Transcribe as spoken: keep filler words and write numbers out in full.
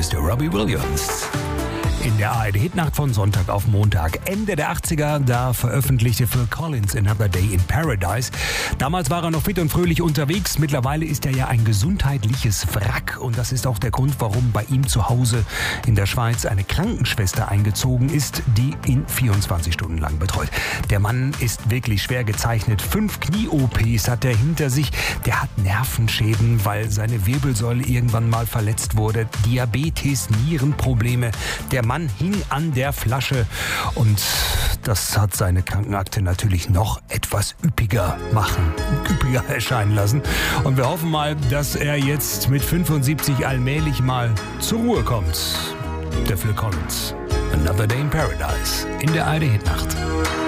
Mister Robbie Williams. In der A R D-Hitnacht von Sonntag auf Montag. Ende der achtziger, da veröffentlichte Phil Collins Another Day in Paradise. Damals war er noch fit und fröhlich unterwegs. Mittlerweile ist er ja ein gesundheitliches Wrack. Und das ist auch der Grund, warum bei ihm zu Hause in der Schweiz eine Krankenschwester eingezogen ist, die ihn vierundzwanzig Stunden lang betreut. Der Mann ist wirklich schwer gezeichnet. Fünf Knie-O Ps hat er hinter sich. Der hat Nervenschäden, weil seine Wirbelsäule irgendwann mal verletzt wurde. Diabetes, Nierenprobleme. Der Mann hing an der Flasche und das hat seine Krankenakte natürlich noch etwas üppiger machen, üppiger erscheinen lassen. Und wir hoffen mal, dass er jetzt mit fünfundsiebzig allmählich mal zur Ruhe kommt. Der Phil Collins, Another Day in Paradise, in der A R D-Hitnacht.